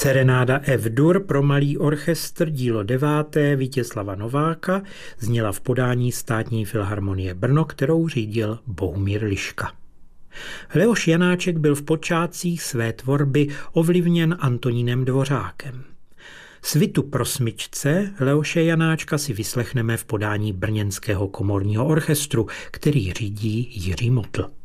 Serenáda F-dur pro malý orchestr, dílo 9. Vítězslava Nováka, zněla v podání Státní filharmonie Brno, kterou řídil Bohumír Liška. Leoš Janáček byl v počátcích své tvorby ovlivněn Antonínem Dvořákem. Svitu pro smyčce Leoše Janáčka si vyslechneme v podání Brněnského komorního orchestru, který řídí Jiří Motl.